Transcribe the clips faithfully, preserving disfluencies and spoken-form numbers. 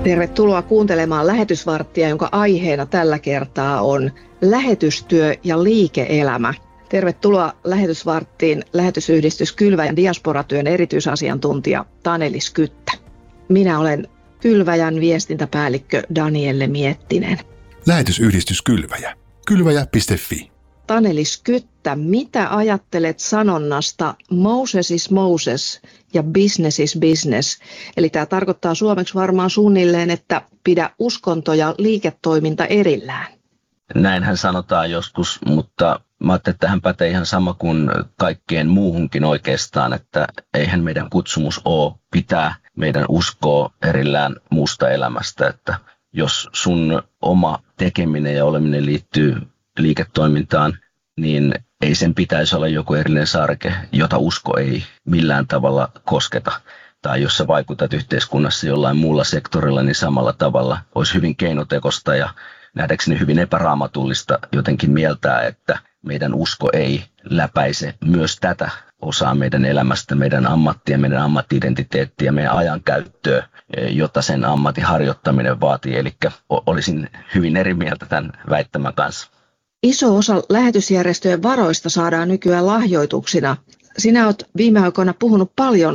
Tervetuloa kuuntelemaan Lähetysvarttia, jonka aiheena tällä kertaa on lähetystyö ja liike-elämä. Tervetuloa Lähetysvarttiin lähetysyhdistys Kylväjän diasporatyön erityisasiantuntija Taneli Skyttä. Minä olen Kylväjän viestintäpäällikkö Danielle Miettinen. Lähetysyhdistys Kylväjä. Kylväjä piste fi. Taneli Skyttä, mitä ajattelet sanonnasta Moses is Moses ja business is business? Eli tämä tarkoittaa suomeksi varmaan suunnilleen, että pidä uskonto ja liiketoiminta erillään. Näinhän sanotaan joskus, mutta mä ajattelin, että tähän pätee ihan sama kuin kaikkeen muuhunkin oikeastaan, että eihän meidän kutsumus ole pitää meidän uskoa erillään muusta elämästä, että jos sun oma tekeminen ja oleminen liittyy liiketoimintaan, niin ei sen pitäisi olla joku erillinen sarke, jota usko ei millään tavalla kosketa. Tai jos sä vaikutat yhteiskunnassa jollain muulla sektorilla, niin samalla tavalla olisi hyvin keinotekosta ja nähdäkseni hyvin epäraamatullista jotenkin mieltää, että meidän usko ei läpäise myös tätä osaa meidän elämästä, meidän ammattia, meidän ammatti-identiteettiä, meidän ajankäyttöä, jota sen ammatin harjoittaminen vaatii. Eli olisin hyvin eri mieltä tämän väittämän kanssa. Iso osa lähetysjärjestöjen varoista saadaan nykyään lahjoituksina. Sinä olet viime aikoina puhunut paljon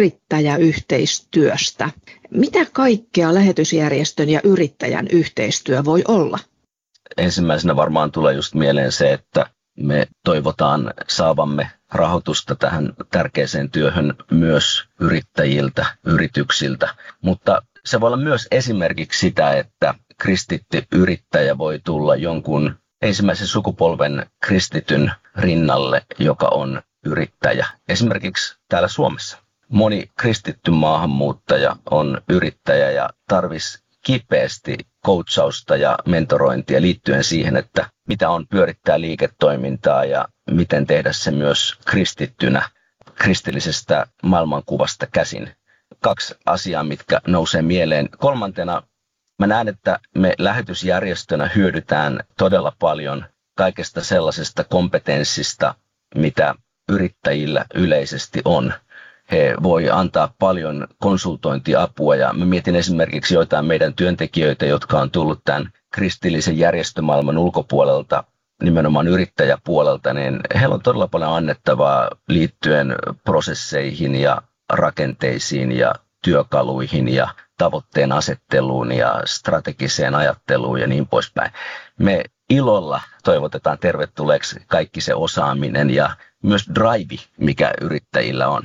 yrittäjäyhteistyöstä. Mitä kaikkea lähetysjärjestön ja yrittäjän yhteistyö voi olla? Ensimmäisenä varmaan tulee just mieleen se, että me toivotaan saavamme rahoitusta tähän tärkeäseen työhön myös yrittäjiltä, yrityksiltä. Mutta se voi olla myös esimerkiksi sitä, että kristitty yrittäjä voi tulla jonkun ensimmäisen sukupolven kristityn rinnalle, joka on yrittäjä. Esimerkiksi täällä Suomessa. Moni kristitty maahanmuuttaja on yrittäjä ja tarvitsisi kipeästi coachausta ja mentorointia liittyen siihen, että mitä on pyörittää liiketoimintaa ja miten tehdä se myös kristittynä kristillisestä maailmankuvasta käsin. Kaksi asiaa, mitkä nousee mieleen. Kolmantena mä näen, että me lähetysjärjestönä hyödytään todella paljon kaikesta sellaisesta kompetenssista, mitä yrittäjillä yleisesti on. He voi antaa paljon konsultointiapua ja mä mietin esimerkiksi joitain meidän työntekijöitä, jotka on tullut tämän kristillisen järjestömaailman ulkopuolelta, nimenomaan yrittäjäpuolelta, niin heillä on todella paljon annettavaa liittyen prosesseihin ja rakenteisiin ja työkaluihin ja tavoitteen asetteluun ja strategiseen ajatteluun ja niin poispäin. Me ilolla toivotetaan tervetulleeksi kaikki se osaaminen ja myös drive, mikä yrittäjillä on.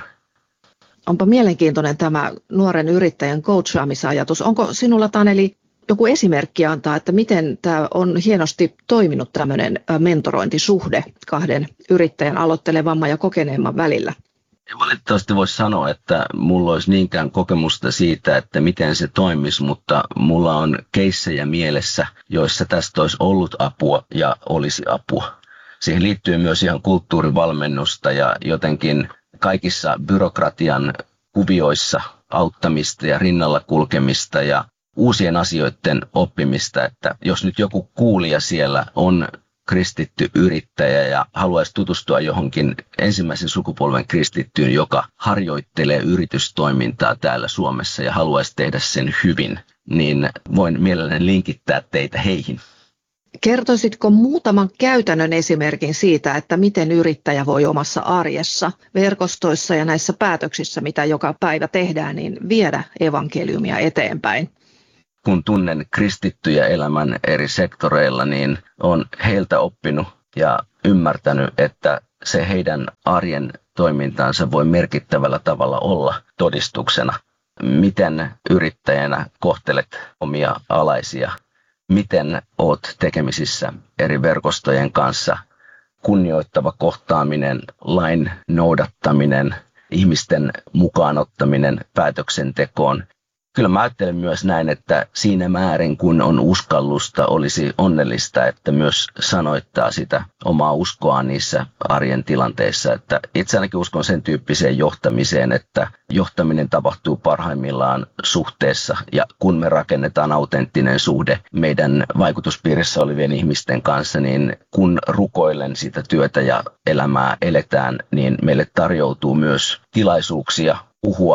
Onpa mielenkiintoinen tämä nuoren yrittäjän coachaamisajatus. Onko sinulla, Taneli, joku esimerkki antaa, että miten tämä on hienosti toiminut tämmöinen mentorointisuhde kahden yrittäjän aloittelevamman ja kokeneemman välillä? Valitettavasti voisi sanoa, että mulla olisi niinkään kokemusta siitä, että miten se toimisi, mutta mulla on keissejä mielessä, joissa tästä olisi ollut apua ja olisi apua. Siihen liittyy myös ihan kulttuurivalmennusta ja jotenkin kaikissa byrokratian kuvioissa auttamista ja rinnalla kulkemista ja uusien asioiden oppimista, että jos nyt joku kuulija siellä on kristitty yrittäjä ja haluaisi tutustua johonkin ensimmäisen sukupolven kristittyyn, joka harjoittelee yritystoimintaa täällä Suomessa ja haluaisi tehdä sen hyvin, niin voin mielelläni linkittää teitä heihin. Kertoisitko muutaman käytännön esimerkin siitä, että miten yrittäjä voi omassa arjessa, verkostoissa ja näissä päätöksissä, mitä joka päivä tehdään, niin viedä evankeliumia eteenpäin? Kun tunnen kristittyjä elämän eri sektoreilla, niin olen heiltä oppinut ja ymmärtänyt, että se heidän arjen toimintaansa voi merkittävällä tavalla olla todistuksena. Miten yrittäjänä kohtelet omia alaisia? Miten olet tekemisissä eri verkostojen kanssa? Kunnioittava kohtaaminen, lain noudattaminen, ihmisten mukaanottaminen päätöksentekoon. Kyllä mä ajattelen myös näin, että siinä määrin kun on uskallusta, olisi onnellista, että myös sanoittaa sitä omaa uskoaan niissä arjen tilanteissa. Että itse ainakin uskon sen tyyppiseen johtamiseen, että johtaminen tapahtuu parhaimmillaan suhteessa. Ja kun me rakennetaan autenttinen suhde meidän vaikutuspiirissä olevien ihmisten kanssa, niin kun rukoillen sitä työtä ja elämää eletään, niin meille tarjoutuu myös tilaisuuksia puhua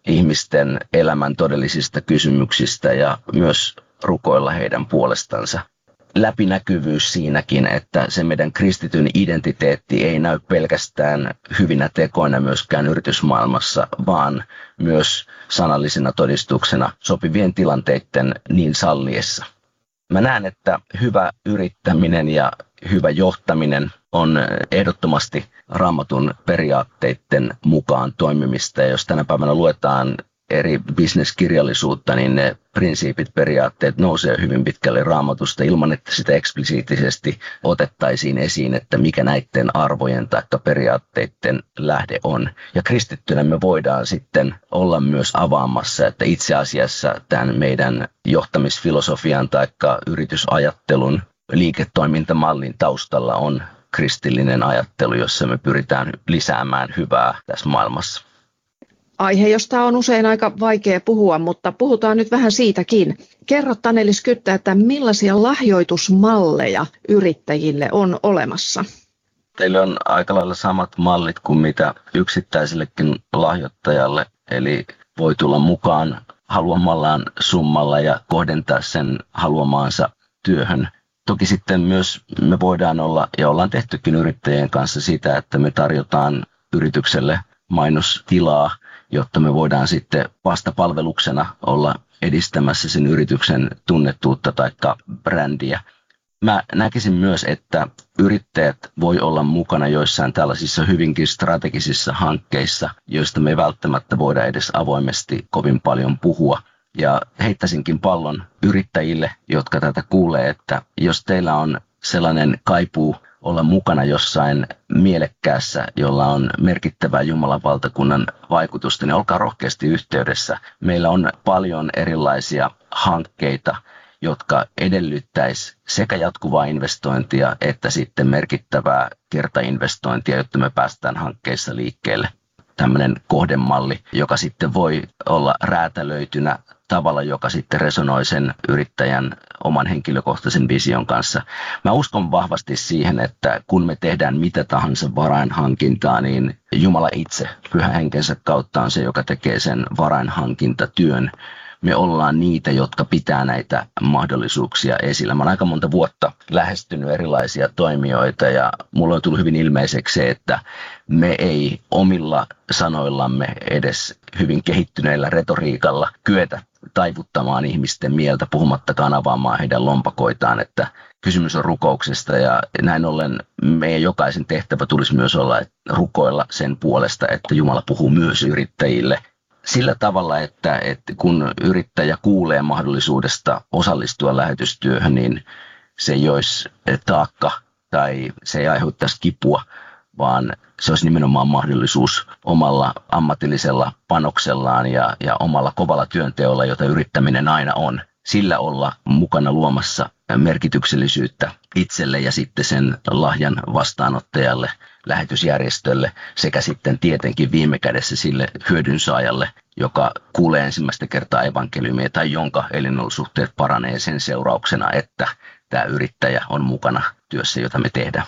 ihmisten elämän todellisista kysymyksistä ja myös rukoilla heidän puolestansa. Läpinäkyvyys siinäkin, että se meidän kristityn identiteetti ei näy pelkästään hyvinä tekoina myöskään yritysmaailmassa, vaan myös sanallisena todistuksena sopivien tilanteiden niin salliessa. Mä näen, että hyvä yrittäminen ja hyvä johtaminen on ehdottomasti Raamatun periaatteiden mukaan toimimista. Ja jos tänä päivänä luetaan eri bisneskirjallisuutta, niin ne prinsiipit, periaatteet nousee hyvin pitkälle Raamatusta ilman, että sitä eksplisiittisesti otettaisiin esiin, että mikä näiden arvojen tai periaatteiden lähde on. Ja kristittynä me voidaan sitten olla myös avaamassa, että itse asiassa tämän meidän johtamisfilosofian tai yritysajattelun liiketoimintamallin taustalla on kristillinen ajattelu, jossa me pyritään lisäämään hyvää tässä maailmassa. Aihe, josta on usein aika vaikea puhua, mutta puhutaan nyt vähän siitäkin. Kerro Taneli Skyttä, että millaisia lahjoitusmalleja yrittäjille on olemassa? Teillä on aika lailla samat mallit kuin mitä yksittäisellekin lahjoittajalle, eli voi tulla mukaan haluamallaan summalla ja kohdentaa sen haluamaansa työhön. Toki sitten myös me voidaan olla, ja ollaan tehtykin yrittäjien kanssa sitä, että me tarjotaan yritykselle mainostilaa, jotta me voidaan sitten vastapalveluksena olla edistämässä sen yrityksen tunnettuutta tai brändiä. Mä näkisin myös, että yrittäjät voi olla mukana joissain tällaisissa hyvinkin strategisissa hankkeissa, joista me ei välttämättä voida edes avoimesti kovin paljon puhua. Ja heittäisinkin pallon yrittäjille, jotka tätä kuulee, että jos teillä on sellainen kaipuu olla mukana jossain mielekkäässä, jolla on merkittävää Jumalan valtakunnan vaikutusta, niin olkaa rohkeasti yhteydessä. Meillä on paljon erilaisia hankkeita, jotka edellyttäisi sekä jatkuvaa investointia että sitten merkittävää kertainvestointia, jotta me päästään hankkeissa liikkeelle. Tämmöinen kohdemalli, joka sitten voi olla räätälöitynä tavalla, joka sitten resonoi sen yrittäjän oman henkilökohtaisen vision kanssa. Mä uskon vahvasti siihen, että kun me tehdään mitä tahansa varainhankintaa, niin Jumala itse pyhän henkensä kautta on se, joka tekee sen varainhankintatyön. Me ollaan niitä, jotka pitää näitä mahdollisuuksia esillä. Mä olen aika monta vuotta lähestynyt erilaisia toimijoita ja mulla on tullut hyvin ilmeiseksi se, että me ei omilla sanoillamme edes hyvin kehittyneellä retoriikalla kyetä taivuttamaan ihmisten mieltä, puhumattakaan avaamaan heidän lompakoitaan, että kysymys on rukouksesta ja näin ollen meidän jokaisen tehtävä tulisi myös olla rukoilla sen puolesta, että Jumala puhuu myös yrittäjille sillä tavalla, että, että kun yrittäjä kuulee mahdollisuudesta osallistua lähetystyöhön, niin se ei olisi taakka tai se ei aiheuttaisi kipua, vaan se olisi nimenomaan mahdollisuus omalla ammatillisella panoksellaan ja, ja omalla kovalla työnteolla, jota yrittäminen aina on, sillä olla mukana luomassa merkityksellisyyttä itselle ja sitten sen lahjan vastaanottajalle, lähetysjärjestölle sekä sitten tietenkin viime kädessä sille hyödynsaajalle, joka kuulee ensimmäistä kertaa evankeliumia tai jonka elinolosuhteet paranee sen seurauksena, että tämä yrittäjä on mukana työssä, jota me tehdään.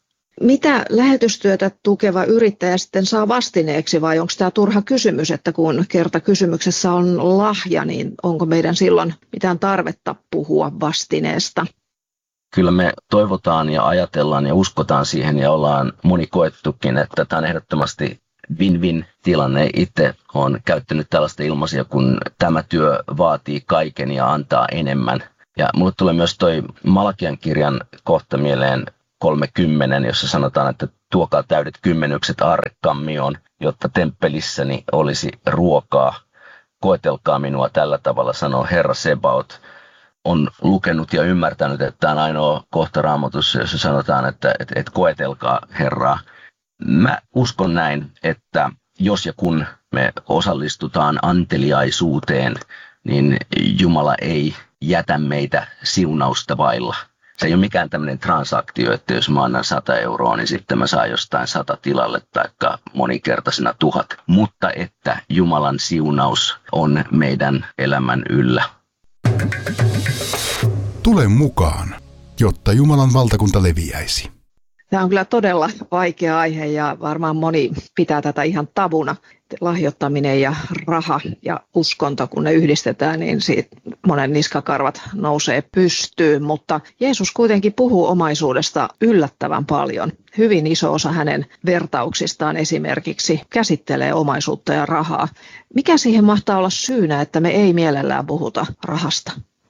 Mitä lähetystyötä tukeva yrittäjä sitten saa vastineeksi vai onko tämä turha kysymys, että kun kerta kysymyksessä on lahja, niin onko meidän silloin mitään tarvetta puhua vastineesta? Kyllä me toivotaan ja ajatellaan ja uskotaan siihen ja ollaan moni koettukin, että tämä on ehdottomasti win-win tilanne. Itse olen käyttänyt tällaista ilmaisia, kun tämä työ vaatii kaiken ja antaa enemmän. Ja mulle tulee myös toi Malakian kirjan kohta mieleen kolmekymmentä, jossa sanotaan, että tuokaa täydet kymmenykset aarrekammioon, jotta temppelissäni olisi ruokaa. Koetelkaa minua tällä tavalla, sanoo Herra Sebaot. On lukenut ja ymmärtänyt, että tämä on ainoa kohta Raamatussa, jossa sanotaan, että, että, että koetelkaa Herraa. Mä uskon näin, että jos ja kun me osallistutaan anteliaisuuteen, niin Jumala ei jätä meitä siunausta vailla. Se ei ole mikään tämmöinen transaktio, että jos mä annan sata euroa, niin sitten mä saan jostain sata tilalle tai moninkertaisena tuhat. Mutta että Jumalan siunaus on meidän elämän yllä. Tule mukaan, jotta Jumalan valtakunta leviäisi. Tämä on kyllä todella vaikea aihe ja varmaan moni pitää tätä ihan tabuna. Lahjoittaminen ja raha ja uskonto, kun ne yhdistetään, niin siitä monen niskakarvat nousee pystyyn. Mutta Jeesus kuitenkin puhuu omaisuudesta yllättävän paljon. Hyvin iso osa hänen vertauksistaan esimerkiksi käsittelee omaisuutta ja rahaa. Mikä siihen mahtaa olla syynä, että me ei mielellään puhuta rahasta?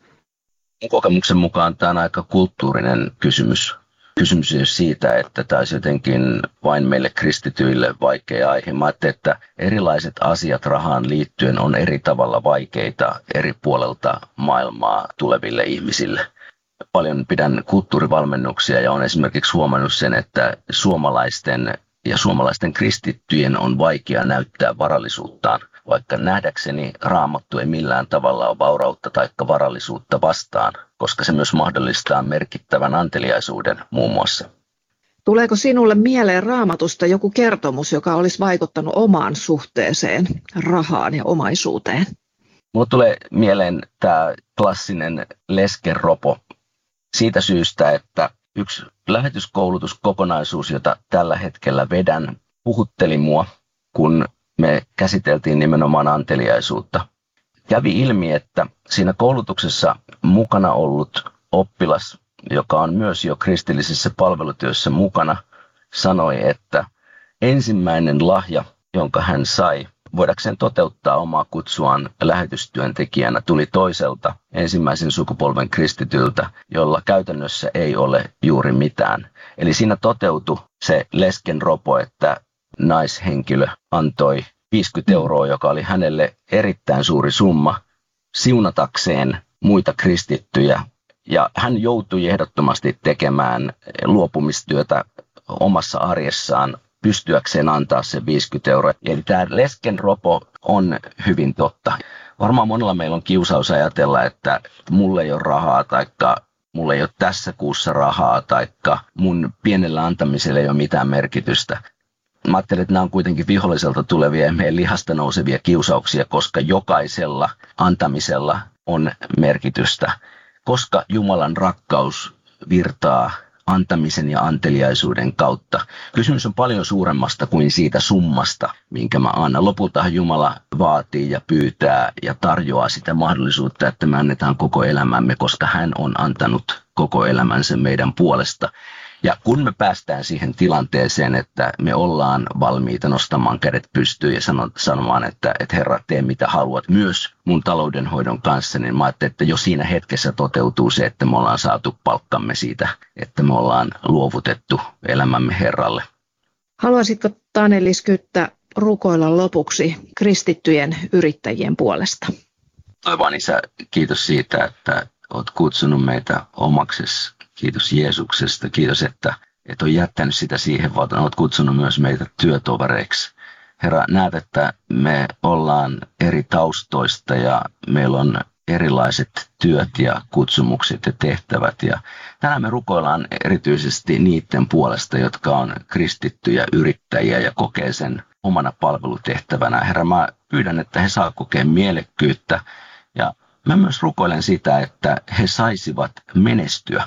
Kokemuksen mukaan tämä on aika kulttuurinen kysymys. Kysymys ei ole siitä, että tämä olisi jotenkin vain meille kristityille vaikea aihe. Mä ajattelin, että erilaiset asiat rahaan liittyen on eri tavalla vaikeita eri puolelta maailmaa tuleville ihmisille. Paljon pidän kulttuurivalmennuksia ja olen esimerkiksi huomannut sen, että suomalaisten ja suomalaisten kristittyjen on vaikea näyttää varallisuuttaan, vaikka nähdäkseni Raamattu ei millään tavalla ole vaurautta tai varallisuutta vastaan, koska se myös mahdollistaa merkittävän anteliaisuuden muun muassa. Tuleeko sinulle mieleen Raamatusta joku kertomus, joka olisi vaikuttanut omaan suhteeseen rahaan ja omaisuuteen? Minulle tulee mieleen tämä klassinen lesken ropo siitä syystä, että yksi lähetyskoulutuskokonaisuus, jota tällä hetkellä vedän, puhutteli mua, kun me käsiteltiin nimenomaan anteliaisuutta. Kävi ilmi, että siinä koulutuksessa mukana ollut oppilas, joka on myös jo kristillisessä palvelutyössä mukana, sanoi, että ensimmäinen lahja, jonka hän sai, voidakseen toteuttaa omaa kutsuaan lähetystyöntekijänä, tuli toiselta ensimmäisen sukupolven kristityltä, jolla käytännössä ei ole juuri mitään. Eli siinä toteutui se lesken ropo, että naishenkilö antoi viisikymmentä euroa, joka oli hänelle erittäin suuri summa, siunatakseen muita kristittyjä. Ja hän joutui ehdottomasti tekemään luopumistyötä omassa arjessaan, pystyäkseen antaa se viisikymmentä euroa. Eli tämä lesken ropo on hyvin totta. Varmaan monella meillä on kiusaus ajatella, että mulla ei ole rahaa tai mulla ei ole tässä kuussa rahaa tai mun pienellä antamisella ei ole mitään merkitystä. Mä ajattelen, että nämä on kuitenkin viholliselta tulevia ja meidän lihasta nousevia kiusauksia, koska jokaisella antamisella on merkitystä. Koska Jumalan rakkaus virtaa antamisen ja anteliaisuuden kautta. Kysymys on paljon suuremmasta kuin siitä summasta, minkä mä annan. Lopultahan Jumala vaatii ja pyytää ja tarjoaa sitä mahdollisuutta, että me annetaan koko elämämme, koska hän on antanut koko elämänsä meidän puolesta. Ja kun me päästään siihen tilanteeseen, että me ollaan valmiita nostamaan kädet pystyyn ja sanomaan, että, että Herra, tee mitä haluat myös mun taloudenhoidon kanssa, niin mä ajattelin, että jo siinä hetkessä toteutuu se, että me ollaan saatu palkkamme siitä, että me ollaan luovutettu elämämme Herralle. Haluaisitko, Taneli Skyttä, rukoilla lopuksi kristittyjen yrittäjien puolesta? Taivaan Isä, kiitos siitä, että olet kutsunut meitä omaksesi. Kiitos Jeesuksesta. Kiitos, että et ole jättänyt sitä siihen, vaan olet kutsunut myös meitä työtovereiksi. Herra, näet, että me ollaan eri taustoista ja meillä on erilaiset työt ja kutsumukset ja tehtävät. Ja tänään me rukoillaan erityisesti niiden puolesta, jotka on kristittyjä yrittäjiä ja kokee sen omana palvelutehtävänä. Herra, mä pyydän, että he saa kokea mielekkyyttä ja mä myös rukoilen sitä, että he saisivat menestyä.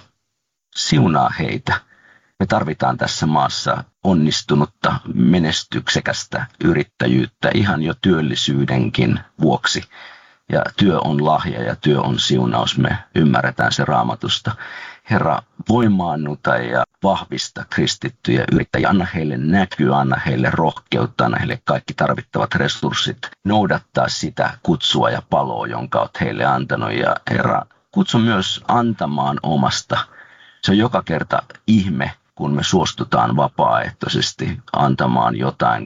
Siunaa heitä. Me tarvitaan tässä maassa onnistunutta, menestyksekästä yrittäjyyttä ihan jo työllisyydenkin vuoksi. Ja työ on lahja ja työ on siunaus. Me ymmärretään se Raamatusta. Herra, voimaannuta ja vahvista kristittyjä yrittäjiä. Anna heille näkyä, anna heille rohkeutta, anna heille kaikki tarvittavat resurssit. Noudattaa sitä kutsua ja paloa, jonka olet heille antanut. Ja Herra, kutsu myös antamaan omasta. Se on joka kerta ihme, kun me suostutaan vapaaehtoisesti antamaan jotain,